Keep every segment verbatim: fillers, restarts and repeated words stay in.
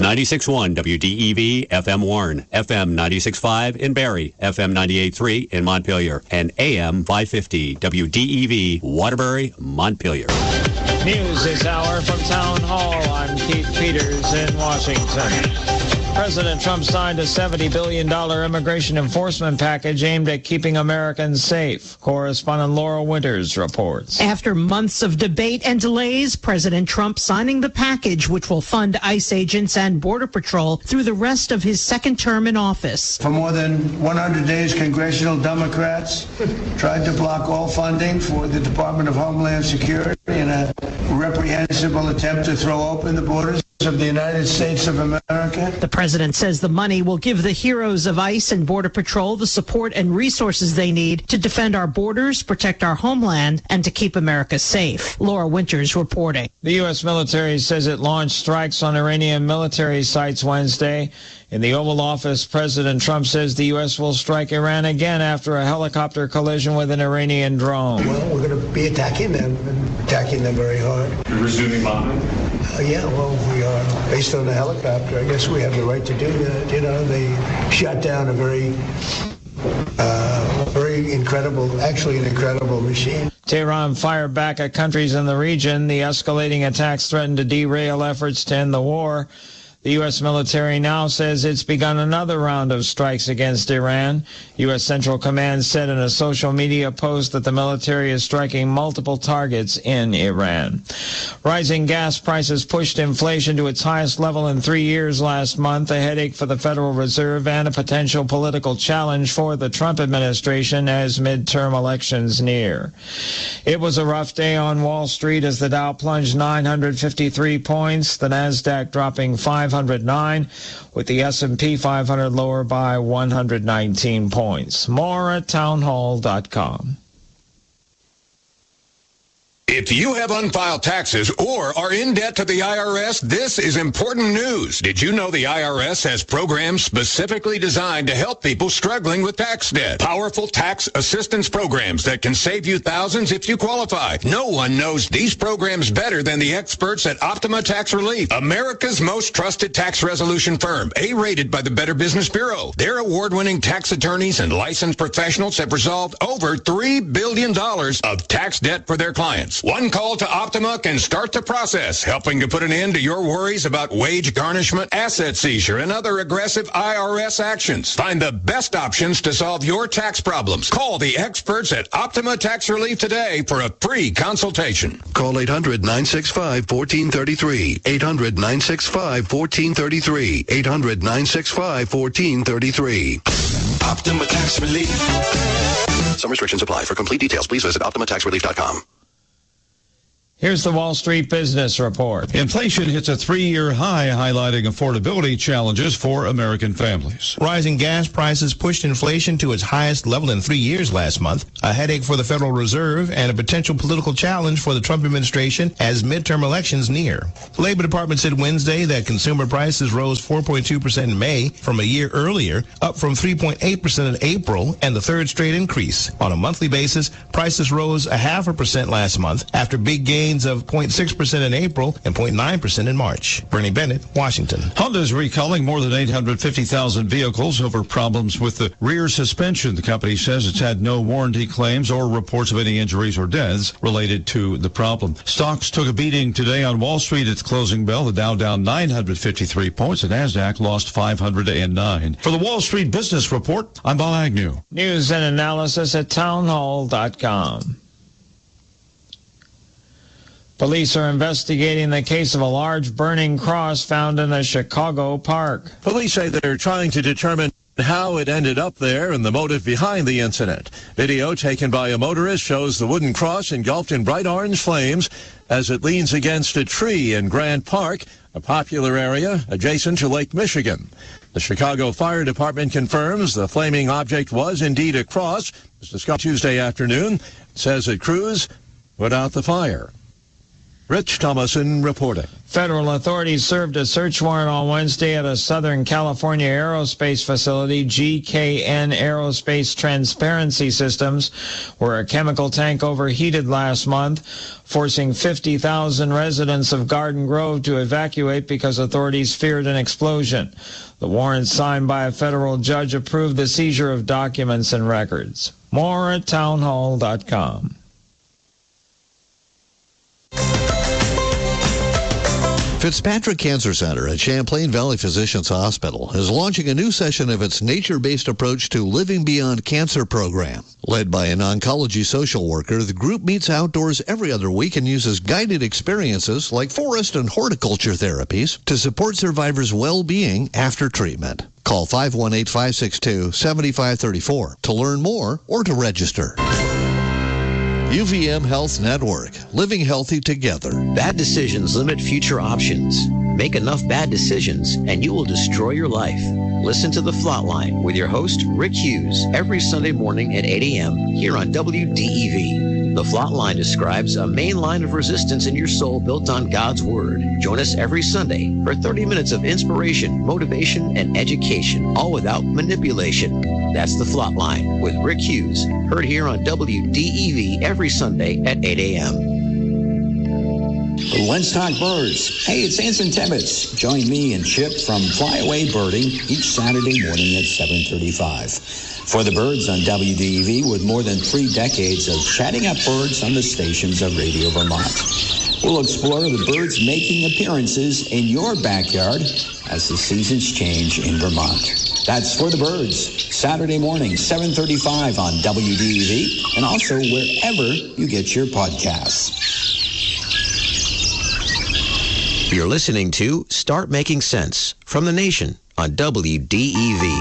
ninety-six point one W D E V, F M Warren, F M ninety-six point five in Barrie, F M ninety-eight point three in Montpelier, and A M five fifty W D E V, Waterbury, Montpelier. News this hour from Town Hall. I'm Keith Peters in Washington. President Trump signed a seventy billion dollars immigration enforcement package aimed at keeping Americans safe. Correspondent Laura Winters reports. After months of debate and delays, President Trump signing the package, which will fund ICE agents and Border Patrol through the rest of his second term in office. For more than one hundred days, congressional Democrats tried to block all funding for the Department of Homeland Security in a reprehensible attempt to throw open the borders of the United States of America. The president says the money will give the heroes of ICE and Border Patrol the support and resources they need to defend our borders, protect our homeland, and to keep America safe. Laura Winters reporting. The U S military says it launched strikes on Iranian military sites Wednesday. In the Oval Office, President Trump says the U S will strike Iran again after a helicopter collision with an Iranian drone. Well, we're going to be attacking them, and attacking them very hard. You're resuming bombing? Uh, yeah, well, we are. Based on the helicopter, I guess we have the right to do that. You know, they shot down a very, uh, very incredible, actually an incredible machine. Tehran fired back at countries in the region. The escalating attacks threatened to derail efforts to end the war. The U S military now says it's begun another round of strikes against Iran. U S Central Command said in a social media post that the military is striking multiple targets in Iran. Rising gas prices pushed inflation to its highest level in three years last month, a headache for the Federal Reserve and a potential political challenge for the Trump administration as midterm elections near. It was a rough day on Wall Street as the Dow plunged nine hundred fifty-three points, the Nasdaq dropping five hundred nine, with the S and P five hundred lower by one hundred nineteen points. More at townhall dot com. If you have unfiled taxes or are in debt to the I R S, this is important news. Did you know the I R S has programs specifically designed to help people struggling with tax debt? Powerful tax assistance programs that can save you thousands if you qualify. No one knows these programs better than the experts at Optima Tax Relief, America's most trusted tax resolution firm, A-rated by the Better Business Bureau. Their award-winning tax attorneys and licensed professionals have resolved over three billion dollars of tax debt for their clients. One call to Optima can start the process, helping to put an end to your worries about wage garnishment, asset seizure, and other aggressive I R S actions. Find the best options to solve your tax problems. Call the experts at Optima Tax Relief today for a free consultation. Call eight hundred, nine six five, one four three three. eight hundred, nine six five, one four three three. eight hundred, nine six five, one four three three. Optima Tax Relief. Some restrictions apply. For complete details, please visit optima tax relief dot com. Here's the Wall Street Business Report. Inflation hits a three-year high, highlighting affordability challenges for American families. Rising gas prices pushed inflation to its highest level in three years last month, a headache for the Federal Reserve and a potential political challenge for the Trump administration as midterm elections near. The Labor Department said Wednesday that consumer prices rose four point two percent in May from a year earlier, up from three point eight percent in April, and the third straight increase. On a monthly basis, prices rose a half a percent last month after big gains of zero point six percent in April and zero point nine percent in March. Bernie Bennett, Washington. Honda is recalling more than eight hundred fifty thousand vehicles over problems with the rear suspension. The company says it's had no warranty claims or reports of any injuries or deaths related to the problem. Stocks took a beating today on Wall Street at the closing bell. The Dow down nine hundred fifty-three points. The Nasdaq lost five hundred nine. For the Wall Street Business Report, I'm Bob Agnew. News and analysis at townhall dot com. Police are investigating the case of a large burning cross found in a Chicago park. Police say they're trying to determine how it ended up there and the motive behind the incident. Video taken by a motorist shows the wooden cross engulfed in bright orange flames as it leans against a tree in Grant Park, a popular area adjacent to Lake Michigan. The Chicago Fire Department confirms the flaming object was indeed a cross. It was discovered Tuesday afternoon. It says that crews put out the fire. Rich Thomason reporting. Federal authorities served a search warrant on Wednesday at a Southern California aerospace facility, G K N Aerospace Transparency Systems, where a chemical tank overheated last month, forcing fifty thousand residents of Garden Grove to evacuate because authorities feared an explosion. The warrant signed by a federal judge approved the seizure of documents and records. More at townhall dot com. Fitzpatrick Cancer Center at Champlain Valley Physicians Hospital is launching a new session of its nature-based approach to Living Beyond Cancer program. Led by an oncology social worker, the group meets outdoors every other week and uses guided experiences like forest and horticulture therapies to support survivors' well-being after treatment. Call five one eight, five six two, seven five three four to learn more or to register. U V M Health Network, living healthy together. Bad decisions limit future options. Make enough bad decisions and you will destroy your life. Listen to The Flatline with your host, Rick Hughes, every Sunday morning at eight a.m. here on W D E V. The Flatline describes a main line of resistance in your soul built on God's Word. Join us every Sunday for thirty minutes of inspiration, motivation, and education, all without manipulation. That's The Flatline with Rick Hughes, heard here on W D E V every Sunday at eight a.m. Let's talk birds. Hey, it's Anson Tibbetts. Join me and Chip from Flyaway Birding each Saturday morning at seven thirty-five. For the birds on W D E V, with more than three decades of chatting up birds on the stations of Radio Vermont. We'll explore the birds making appearances in your backyard as the seasons change in Vermont. That's For the Birds, Saturday morning, seven thirty-five on W D E V, and also wherever you get your podcasts. You're listening to Start Making Sense from The Nation on W D E V.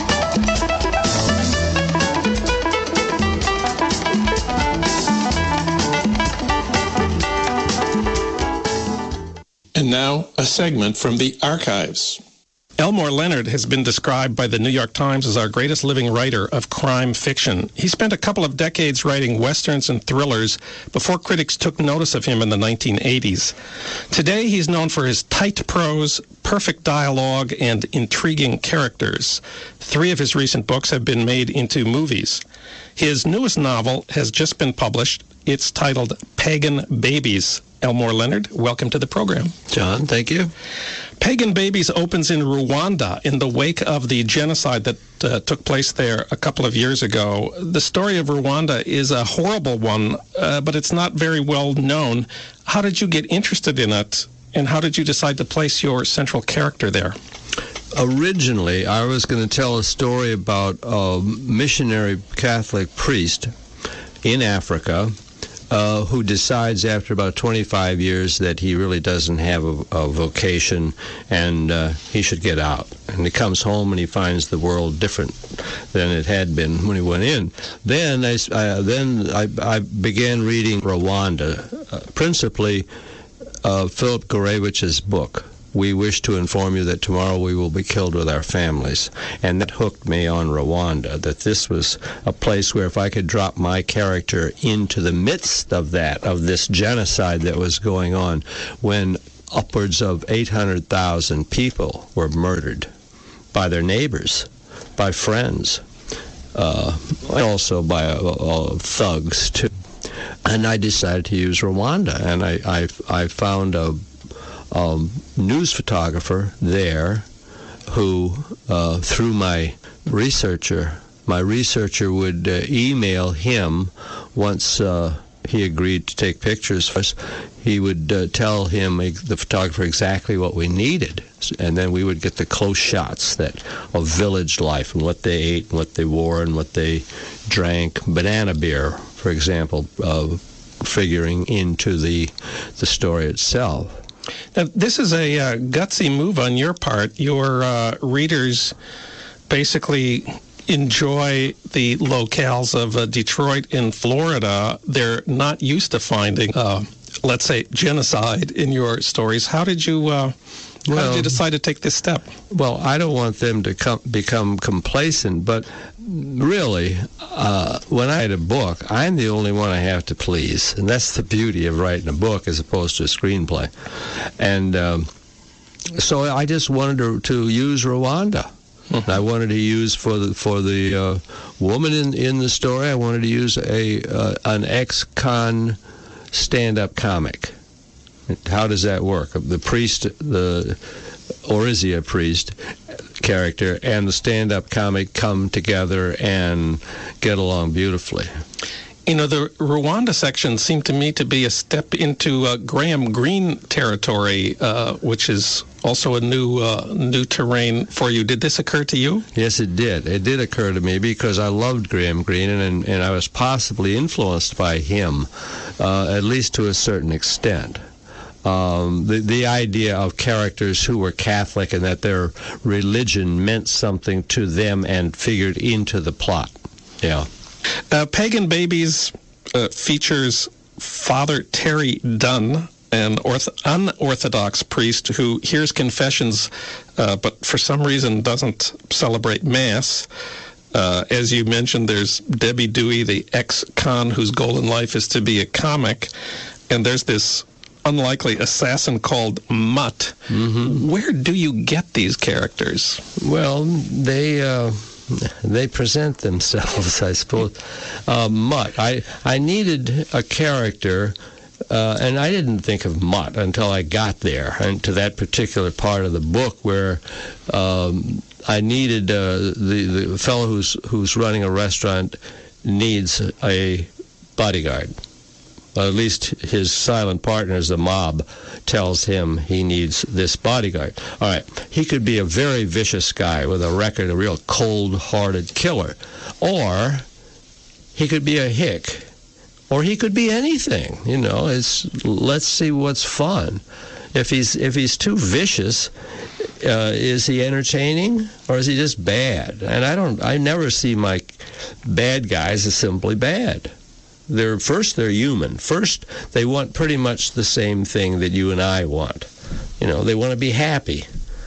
And now, a segment from the archives. Elmore Leonard has been described by the New York Times as our greatest living writer of crime fiction. He spent a couple of decades writing westerns and thrillers before critics took notice of him in the nineteen eighties. Today, he's known for his tight prose, perfect dialogue, and intriguing characters. Three of his recent books have been made into movies. His newest novel has just been published. It's titled Pagan Babies. Elmore Leonard, welcome to the program. John, thank you. Pagan Babies opens in Rwanda in the wake of the genocide that uh, took place there a couple of years ago. The story of Rwanda is a horrible one, uh, but it's not very well known. How did you get interested in it, and how did you decide to place your central character there? Originally, I was going to tell a story about a missionary Catholic priest in Africa Uh, who decides after about twenty-five years that he really doesn't have a, a vocation and uh, he should get out. And he comes home and he finds the world different than it had been when he went in. Then I, uh, then I, I began reading Rwanda, uh, principally uh, Philip Gorevich's book. We wish to inform you that tomorrow we will be killed with our families. And that hooked me on Rwanda, that this was a place where if I could drop my character into the midst of that, of this genocide that was going on, when upwards of eight hundred thousand people were murdered by their neighbors, by friends, uh, also by uh, uh, thugs, too. And I decided to use Rwanda, and I, I, I found a Um, news photographer there who, uh, through my researcher, my researcher would uh, email him once uh, he agreed to take pictures for us. He would uh, tell him, the photographer, exactly what we needed, and then we would get the close shots that of village life and what they ate and what they wore and what they drank. Banana beer, for example, uh, figuring into the the story itself. Now, this is a uh, gutsy move on your part. Your uh, readers basically enjoy the locales of uh, Detroit and Florida. They're not used to finding, uh, let's say, genocide in your stories. How did you uh, how well, did you decide to take this step? Well, I don't want them to come, become complacent, but really, uh, when I write a book, I'm the only one I have to please. And that's the beauty of writing a book as opposed to a screenplay. And um, so I just wanted to, to use Rwanda. Mm-hmm. I wanted to use for the for the uh, woman in, in the story, I wanted to use a uh, an ex-con stand-up comic. How does that work? The priest, the Orizia priest character, and the stand-up comic come together and get along beautifully. You know, the Rwanda section seemed to me to be a step into uh, Graham Greene territory, uh, which is also a new uh, new terrain for you. Did this occur to you? Yes, it did. It did occur to me because I loved Graham Greene, and, and I was possibly influenced by him, uh, at least to a certain extent. Um, the, the idea of characters who were Catholic and that their religion meant something to them and figured into the plot. Yeah. Uh, Pagan Babies uh, features Father Terry Dunn, an orth- unorthodox priest who hears confessions, uh, but for some reason doesn't celebrate Mass. Uh, as you mentioned, there's Debbie Dewey, the ex-con whose goal in life is to be a comic, and there's this unlikely assassin called Mutt. Mm-hmm. Where do you get these characters? Well, they... Uh They present themselves, I suppose. Uh, Mutt. I, I needed a character, uh, and I didn't think of Mutt until I got there, and to that particular part of the book where um, I needed uh, the the fellow who's who's running a restaurant needs a bodyguard. Well, at least his silent partners, the mob, tells him he needs this bodyguard. All right, he could be a very vicious guy with a record, a real cold-hearted killer. Or he could be a hick. Or he could be anything, you know. It's, let's see what's fun. If he's if he's too vicious, uh, is he entertaining or is he just bad? And I don't, I never see my bad guys as simply bad. They're first they're human. First, they want pretty much the same thing that you and I want. You know, they want to be happy.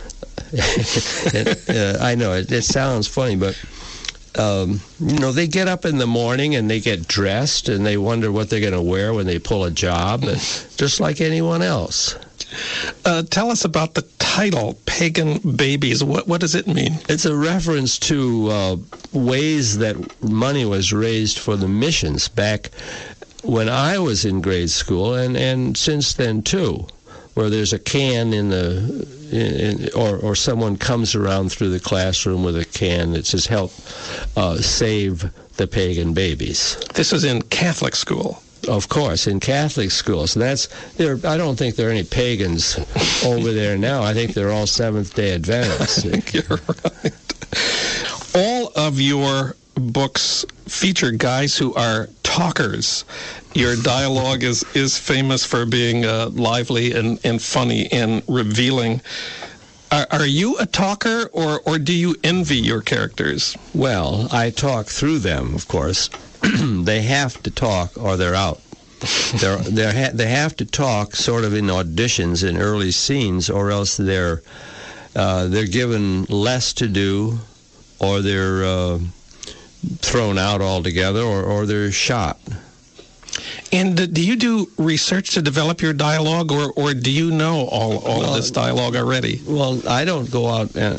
and, uh, I know it, it sounds funny, but um, you know, they get up in the morning and they get dressed and they wonder what they're going to wear when they pull a job, and just like anyone else. Uh, tell us about the title, Pagan Babies. What what does it mean? It's a reference to uh, ways that money was raised for the missions back when I was in grade school, and, and since then too, where there's a can in the, in, or or someone comes around through the classroom with a can that says help uh, save the pagan babies. This is in Catholic school. Of course, in Catholic schools. That's there. I don't think there are any pagans over there now. I think they're all Seventh-day Adventists. I think you're right. All of your books feature guys who are talkers. Your dialogue is, is famous for being uh, lively and, and funny and revealing. Are, are you a talker, or, or do you envy your characters? Well, I talk through them, of course. They have to talk or they're out. They're, they're ha- they have to talk sort of in auditions in early scenes, or else they're uh, they're given less to do, or they're uh, thrown out altogether, or, or they're shot. And do you do research to develop your dialogue, or, or do you know all, all well, of this dialogue already? Well, I don't go out and